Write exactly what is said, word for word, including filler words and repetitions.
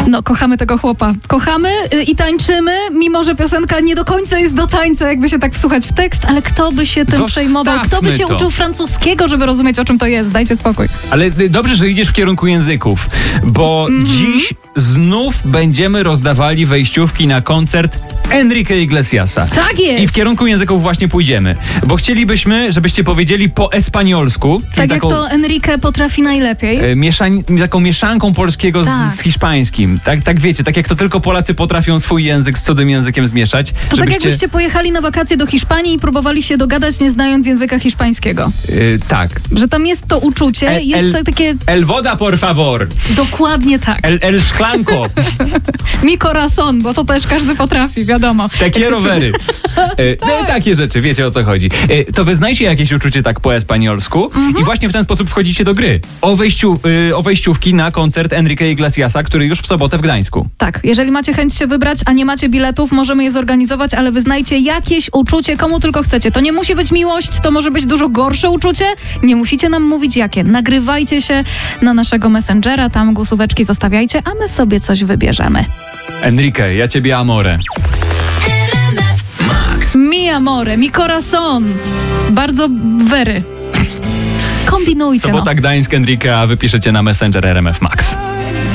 No, kochamy tego chłopa. Kochamy y, i tańczymy, mimo że piosenka nie do końca jest do tańca, jakby się tak wsłuchać w tekst, ale kto by się tym Zostawmy przejmował? Kto by się to. uczył francuskiego, żeby rozumieć, o czym to jest? Dajcie spokój. Ale y, dobrze, że idziesz w kierunku języków, bo Mhm. dziś znów będziemy rozdawali wejściówki na koncert Enrique Iglesiasa. Tak jest! I w kierunku języków właśnie pójdziemy, bo chcielibyśmy, żebyście powiedzieli po espaniolsku. czyli Tak taką, jak to Enrique potrafi najlepiej. e, mieszań, taką mieszanką polskiego Tak. z, z hiszpańskim. Tak, tak wiecie, tak jak to tylko Polacy potrafią swój język z cudzym językiem zmieszać. To tak jakbyście pojechali na wakacje do Hiszpanii i próbowali się dogadać, nie znając języka hiszpańskiego. Y, tak. Że tam jest to uczucie, El- jest el- to takie... El woda, por favor. Dokładnie tak. El, el szklanko. Mi corazón, bo to też każdy potrafi, wiadomo. Takie Jak się rowery. E, no, takie rzeczy, wiecie o co chodzi. E, to wyznajcie jakieś uczucie tak po espaniolsku i właśnie w ten sposób wchodzicie do gry. O, wejściu, y, o wejściówki na koncert Enrique Iglesiasa, który już w sobotę w Gdańsku. Tak, jeżeli macie chęć się wybrać, a nie macie biletów, możemy je zorganizować, ale wyznajcie jakieś uczucie, komu tylko chcecie. To nie musi być miłość, to może być dużo gorsze uczucie. Nie musicie nam mówić jakie. Nagrywajcie się na naszego Messengera, tam głosóweczki zostawiajcie, a my sobie coś wybierzemy. Enrique, ja ciebie amore. Mi amore, mi corazón. Bardzo wery. Kombinujcie, no. Sobota Gdańsk, Enrique, a wy piszecie na Messenger R M F Max.